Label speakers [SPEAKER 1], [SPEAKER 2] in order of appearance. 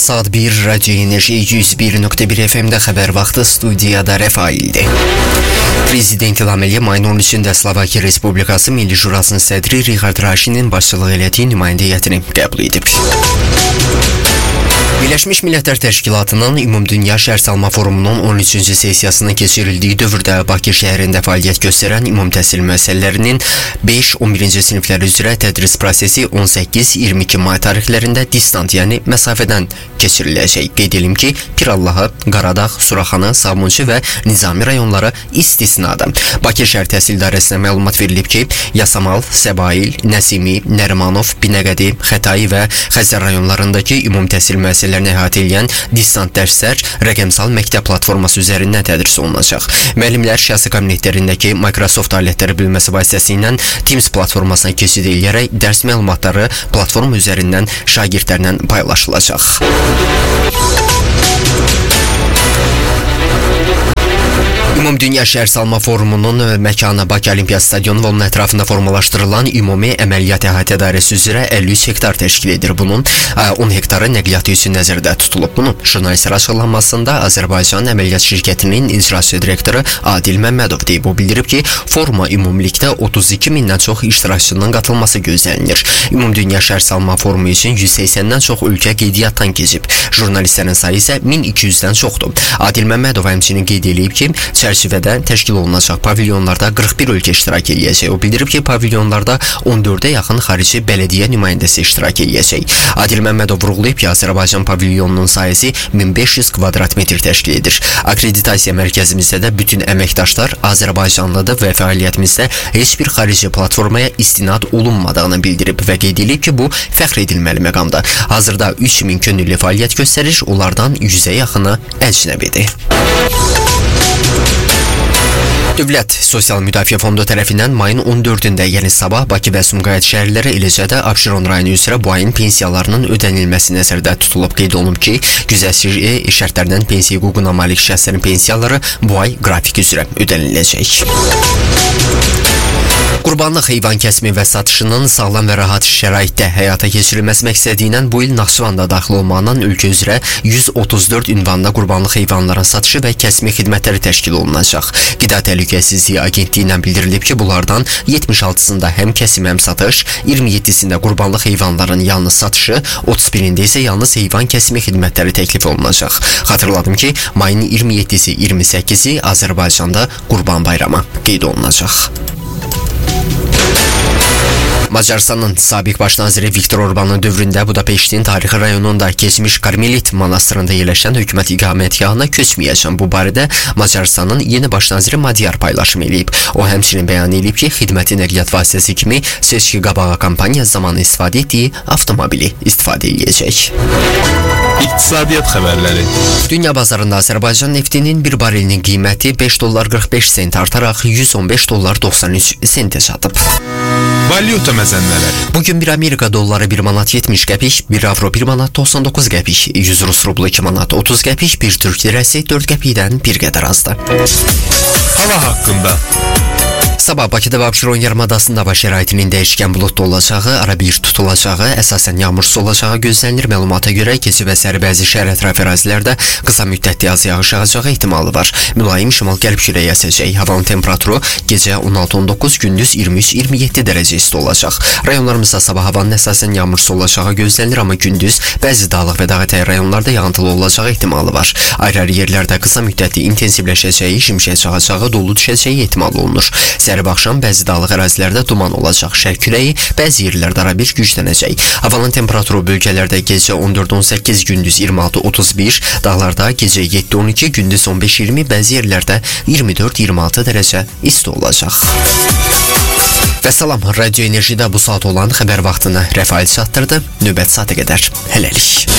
[SPEAKER 1] Saat 1 Radyo Enerji 101.1 FM'de haber vaxtı studiyada Rəfaildir. Prezident İlham Əliyev mayın 13-də Slovakiya Respublikası Milli Jurasının sədri Richard Raşinin başçılığı elədiyi nümayəndə heyətini qəbul edib. Birləşmiş Millətlər Təşkilatının Ümumdünya Şərhsalma Forumunun 13-cü sessiyasının keçirildiyi dövrdə Bakı şəhərində fəaliyyət göstərən ümumtəhsil müəssisələrinin 5-11-ci siniflər üzrə tədris prosesi 18-22 may tarixlərində distant, yəni məsafədən keçiriləcək. Qeyd edim ki, Pirallahı, Qaradağ, Suraxanı, Sabunçu və Nizami rayonları istisnadır. Bakı şəhər təhsil idarəsinə məlumat verilib ki, Yasamal, Səbail, Nəsimi, Nərimanov, Binəqədi, Xətai və Xəzər rayonlarındakı ümumtəhsil müəssisələrini əhatə edən distant dərslər rəqəmsal məktəb platforması üzərindən tədris olunacaq. Müəllimlər şəxsi kabinetlərindəki Microsoft alətləri bilməsi vasitəsilə Teams platformasına keçid edərək dərs məlumatları platform üzərindən şagirdlərlə paylaşılacaq. Ümumdünya Şərhsalma Forumunun məkanı Bakı Olimpiya Stadionu və onun ətrafında formalaşdırılan ümumi əməliyyat əhatə dairəsi üzrə 53 hektar təşkil edir. Bunun 10 hektarı nəqliyyatı üçün nəzərdə tutulub. Bunun jurnalistlər açıqlanmasında Azərbaycan Əməliyyat Şirkətinin icraçı direktoru Adil Məmmədov deyib. O bildirib ki, foruma ümumilikdə 32 mindən çox iştirakçının qatılması gözlənilir. Ümumdünya Şərhsalma Forumu üçün 180-dən çox ölkə qeydiyyatdan keçib. Jurnalistlərin sayı isə 1200-dən çoxdur. Adil Məmmədov həmçinin qeyd edib ki, çərçivədə təşkil olunacaq pavilyonlarda 41 ölkə iştirak edəcək. O bildirib ki, pavilyonlarda 14-ə yaxın xarici bələdiyyə nümayəndəsi iştirak edəcək. Adil Məmmədov vurğulayıb ki, Azərbaycan pavilyonunun sayəsi 1500 kvadrat metr təşkil edir. Akreditasiya mərkəzimizdə də bütün əməkdaşlar Azərbaycanlıdır və fəaliyyətimizdə heç bir xarici platformaya istinad olunmadığını bildirib və qeyd edib ki, bu fəxr edilməli məqamda. Hazırda 3000 könüllü fəaliyyət göstərir, onlardan 100-ə yaxını əcnəbidir. Dövlət Sosial Müdafiə Fondu tərəfindən mayın 14-də, yəni sabah Bakı və Sumqayıt şəhərləri, eləcə də Abşeron rayonu üzrə bu ayın pensiyalarının ödənilməsi nəzərdə tutulub. Qeyd olunub ki, güzəştli şərtlərdən pensiya hüququna malik şəxslərin pensiyaları bu ay qrafik üzrə ödəniləcək. Qurbanlıq heyvan kəsimi və satışının sağlam və rahat şəraitdə həyata keçirilməsi məqsədi ilə bu il Naxçıvanda daxil olmaqla ölkə üzrə 134 ünvanda qurbanlıq heyvanların satışı və kəsimi xidmətləri təşkil olunacaq. Qida Təhlükəsizliyi Agentliyindən bildirilib ki, bunlardan 76-sında həm kəsim, həm satış, 27-sində qurbanlıq heyvanların yalnız satışı, 31-də isə yalnız heyvan kəsimi xidmətləri təklif olunacaq. Xatırladım ki, mayın 27-si, 28-i Azərbaycanda Qurban Bayramı qeyd olunacaq. Macarıstanın sabiq baş naziri Viktor Orbanın dövründə Budapeştin tarixi rayonunda keçmiş Karmelit monastırında yerləşən hökumət iqamətgahına köçməyəcəm. Bu barədə Macarıstanın yeni baş naziri Madiyar paylaşım eləyib. O həmçinin bəyan eləyib ki, xidməti nəqliyyat vasitəsi kimi seçki qabağı kampaniya zamanı istifadə etdiyi avtomobili istifadə edəcək.
[SPEAKER 2] İqtisadiyyat xəbərləri.
[SPEAKER 1] Dünya bazarında Azərbaycan neftinin bir barelinin qiyməti $5.45 artaraq $115.93 çatıb.
[SPEAKER 2] Valyuta məzənləri.
[SPEAKER 1] Bugün 1 Amerika dolları 1 manat 70 qəpik, 1 avro 1 manat 99 qəpik, 100 Rus rublu 2 manat 30 qəpik, 1 Türk lirəsi 4 qəpikdən bir qədər azdır.
[SPEAKER 2] Hava haqqında.
[SPEAKER 1] Sabah Bakıda və Abşeron yarımadasında hava şəraitinin dəyişkən buludlu olacağı, arabir tutulacağı, əsasən yağmursuz olacağı gözlənilir. Məlumata görə gecə və səhər bəzi şəhər ətrafı ərazilərdə qısa müddətli az yağış yağacağı ehtimalı var. Mülayim şimal-qərb küləyi əsəcək. Havanın temperaturu gecə 16-19, gündüz 23-27 dərəcə isti olacaq. Rayonlarımızda sabah havanın əsasən yağmursuz olacağı gözlənilir, amma gündüz bəzi dağlıq və dağətəyi rayonlarda yağıntılı olacağı ehtimalı var. Ayrı-ayrı yerlərdə qısa müddətli intensivləşəcəyi, şimşək çaxacağı, dolu düşəcəyi ehtimalı olunur. Səhər axşam bəzi dağlıq ərazilərdə duman olacaq. Şərq küləyi bəzi yerlərdə arabir güclənəcək. Havanın temperaturu bölgələrdə gecə 14-18, gündüz 26-31, dağlarda gecə 7-12, gündüz 15-20, bəzi yerlərdə 24-26 dərəcə isti olacaq. Və salam, Radio Enerjidə bu saat olan xəbər vaxtını Rəfail çatdırdı. Növbət saata qədər hələlik.